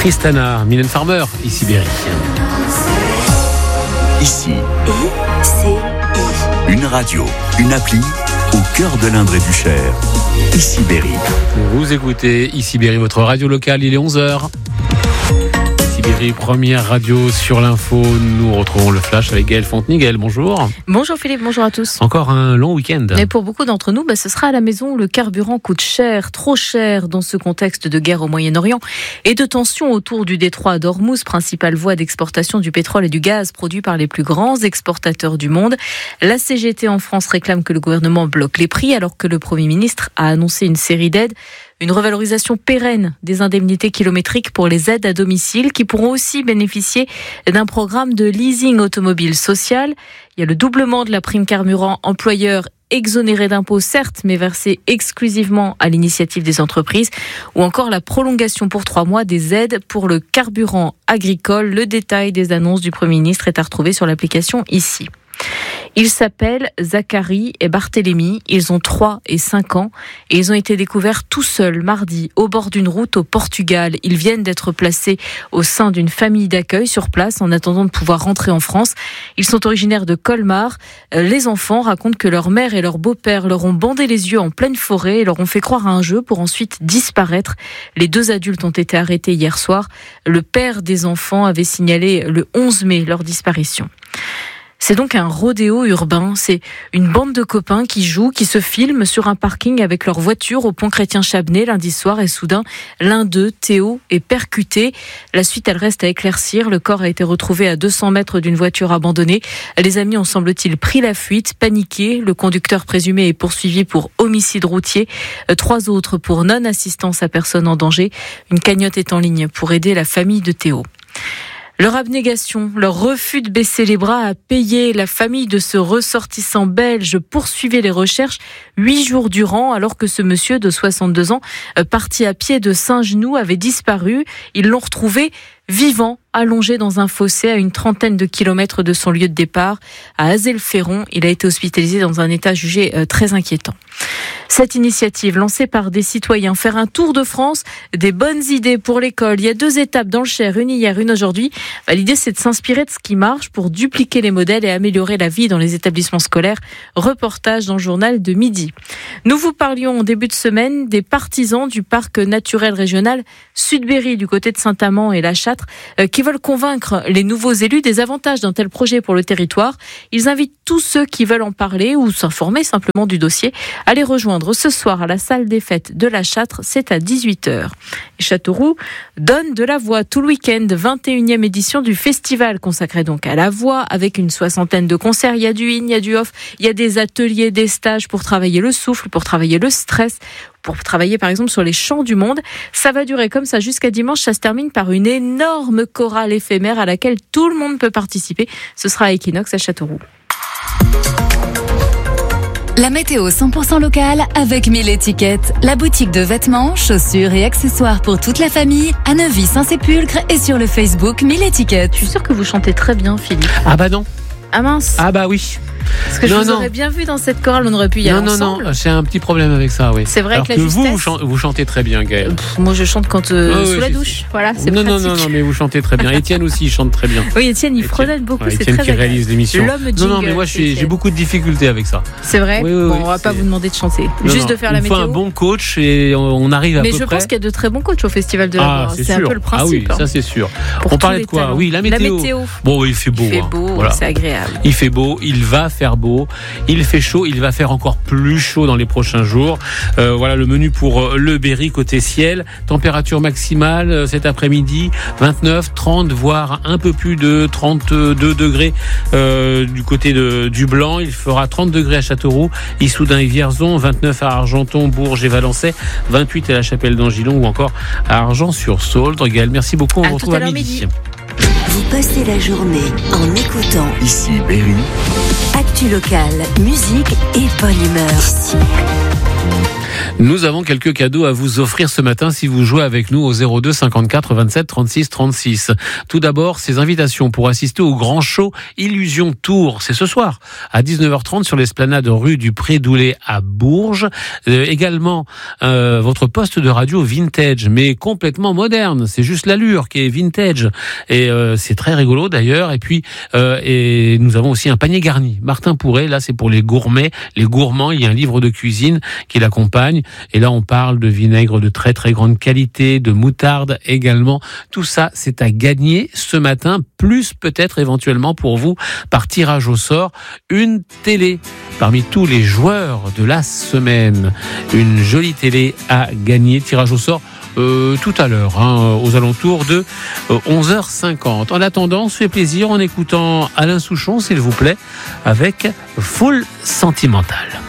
Tristana, Mylène Farmer, ici Berry. Ici, une radio, une appli au cœur de l'Indre et du Cher. Ici Berry. Vous écoutez Ici Berry, votre radio locale, il est 11h. Berry, première radio sur l'info. Nous retrouvons le flash avec Gaëlle Fontenay. Gaëlle, bonjour. Bonjour Philippe, bonjour à tous. Encore un long week-end. Mais pour beaucoup d'entre nous, ce sera à la maison. Le carburant coûte cher, trop cher dans ce contexte de guerre au Moyen-Orient et de tensions autour du détroit d'Ormuz, principale voie d'exportation du pétrole et du gaz produit par les plus grands exportateurs du monde. La CGT en France réclame que le gouvernement bloque les prix alors que le Premier ministre a annoncé une série d'aides. Une revalorisation pérenne des indemnités kilométriques pour les aides à domicile qui pourront aussi bénéficier d'un programme de leasing automobile social. Il y a le doublement de la prime carburant employeur exonéré d'impôts, certes, mais versé exclusivement à l'initiative des entreprises, ou encore la prolongation pour 3 mois des aides pour le carburant agricole. Le détail des annonces du Premier ministre est à retrouver sur l'application ici. Ils s'appellent Zachary et Barthélemy, ils ont 3 et 5 ans et ils ont été découverts tout seuls mardi au bord d'une route au Portugal. Ils viennent d'être placés au sein d'une famille d'accueil sur place en attendant de pouvoir rentrer en France. Ils sont originaires de Colmar. Les enfants racontent que leur mère et leur beau-père leur ont bandé les yeux en pleine forêt et leur ont fait croire à un jeu pour ensuite disparaître. Les 2 adultes ont été arrêtés hier soir. Le père des enfants avait signalé le 11 mai leur disparition. C'est donc un rodéo urbain, c'est une bande de copains qui jouent, qui se filment sur un parking avec leur voiture au pont Chrétien-Chabenay lundi soir et soudain, l'un d'eux, Théo, est percuté. La suite, elle reste à éclaircir. Le corps a été retrouvé à 200 mètres d'une voiture abandonnée. Les amis ont, semble-t-il, pris la fuite, paniqués. Le conducteur présumé est poursuivi pour homicide routier. 3 autres pour non-assistance à personne en danger. Une cagnotte est en ligne pour aider la famille de Théo. Leur abnégation, leur refus de baisser les bras a payé. La famille de ce ressortissant belge poursuivait les recherches 8 jours durant, alors que ce monsieur de 62 ans, parti à pied de Saint-Genoux, avait disparu. Ils l'ont retrouvé vivant, allongé dans un fossé à une trentaine de kilomètres de son lieu de départ, à Azel-Ferron. Il a été hospitalisé dans un état jugé très inquiétant. Cette initiative lancée par des citoyens, faire un tour de France, des bonnes idées pour l'école. Il y a 2 étapes dans le Cher, une hier, une aujourd'hui. L'idée, c'est de s'inspirer de ce qui marche pour dupliquer les modèles et améliorer la vie dans les établissements scolaires. Reportage dans le journal de midi. Nous vous parlions en début de semaine des partisans du parc naturel régional Sud-Berry du côté de Saint-Amand et La Châtre qui veulent convaincre les nouveaux élus des avantages d'un tel projet pour le territoire. Ils invitent tous ceux qui veulent en parler ou s'informer simplement du dossier à les rejoindre ce soir à la salle des fêtes de La Châtre. C'est à 18h. Et Châteauroux donne de la voix tout le week-end, 21e édition du festival consacré donc à la voix avec une 60aine de concerts. Il y a du in, il y a du off, il y a des ateliers, des stages pour travailler le souffle, pour travailler le stress, pour travailler par exemple sur les chants du monde. Ça va durer comme ça jusqu'à dimanche. Ça se termine par une énorme chorale éphémère à laquelle tout le monde peut participer. Ce sera à Equinox à Châteauroux. La météo 100% locale avec 1000 étiquettes. La boutique de vêtements, chaussures et accessoires pour toute la famille à Neuvy-Saint-Sépulcre et sur le Facebook 1000 étiquettes. Je suis sûre que vous chantez très bien, Philippe. Ah bah non. Ah mince. Ah bah oui. Parce que je vous aurais bien vu dans cette chorale, on aurait pu y aller ensemble. Non, j'ai un petit problème avec ça, oui. C'est vrai. Alors que la justesse. Vous chantez très bien, Gaëlle. Moi, je chante quand sous la douche. Voilà, c'est pratique. Non, mais vous chantez très bien. Étienne aussi, il chante très bien. Oui, Étienne, il fredonne beaucoup, c'est Étienne très qui réalise l'émission. L'homme jingle. Non, mais moi, j'ai beaucoup de difficultés avec ça. C'est vrai. Oui, bon, on va pas vous demander de chanter. Juste de faire la météo. Il faut un bon coach et on arrive à peu près. Mais je pense qu'il y a de très bons coachs au Festival de la Voix. C'est un peu le principe. Ah oui, ça c'est sûr. On parlait de quoi ? Oui, la météo. Bon, il fait beau. Il fait beau, c'est agréable. Il fait beau, il va faire beau, il fait chaud, il va faire encore plus chaud dans les prochains jours. Voilà le menu pour le Berry côté ciel. Température maximale cet après-midi, 29, 30, voire un peu plus de 32 degrés du côté du Blanc. Il fera 30 degrés à Châteauroux, Issoudun et Vierzon, 29 à Argenton, Bourges et Valençay, 28 à la Chapelle d'Angilon ou encore à Argent-sur-Saultre. Gaëlle, merci beaucoup. On se retrouve à midi. Vous passez la journée en écoutant Ici Berry. Actu locale, musique et bonne humeur. Ici. Nous avons quelques cadeaux à vous offrir ce matin si vous jouez avec nous au 02 54 27 36 36. Tout d'abord, ces invitations pour assister au grand show Illusion Tour. C'est ce soir à 19h30 sur l'esplanade rue du Pré-Doulet à Bourges. Également, votre poste de radio vintage, mais complètement moderne. C'est juste l'allure qui est vintage. Et c'est très rigolo d'ailleurs. Et puis, et nous avons aussi un panier garni. Martin Pourret, là c'est pour les gourmets, les gourmands. Il y a un livre de cuisine qui l'accompagne. Et là, on parle de vinaigre de très très grande qualité, de moutarde également. Tout ça, c'est à gagner ce matin, plus peut-être éventuellement pour vous, par tirage au sort, une télé parmi tous les joueurs de la semaine. Une jolie télé à gagner, tirage au sort tout à l'heure, aux alentours de 11h50. En attendant, on se fait plaisir en écoutant Alain Souchon, s'il vous plaît, avec Full Sentimental.